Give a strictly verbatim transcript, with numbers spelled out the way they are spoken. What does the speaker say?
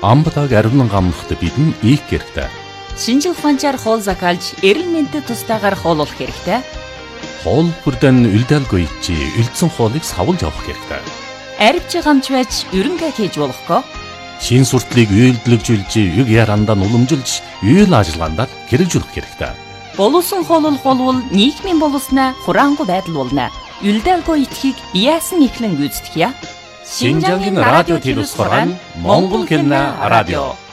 амбатаг ариунан гамнахад бидэн ийх хэрэгтэй. Шинжил ухаанчаар хоол закалж, эрэл мэндэд тустаагаар хооллох хэрэгтэй. Хоол бүрдэн үлдээлгүй чи үлдсэн хоолыг савлж авах хэрэгтэй. Арвч гамч байж ерөнгээ хийж болохгүй. Шин суртлыг үйлдэлжүүлж, юг ярандаа уламжилж, үйл ажиллагаанд хэрэгжүүлэх хэрэгтэй. Боловсон хооллох болвол нийгмийн боловсноо хураангуй байдал болно. Үлдээлгүй итгэхийг яасан ихлэн гүйцэтгэе. Шинжангийн радио телевиз хорон Монгол хэлний радио.